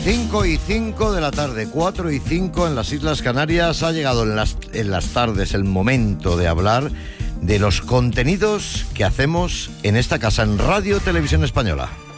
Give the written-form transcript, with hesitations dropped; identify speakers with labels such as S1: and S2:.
S1: 5:05 de la tarde, 4:05 en las Islas Canarias. Ha llegado en las tardes el momento de hablar de los contenidos que hacemos en esta casa, en Radio Televisión Española.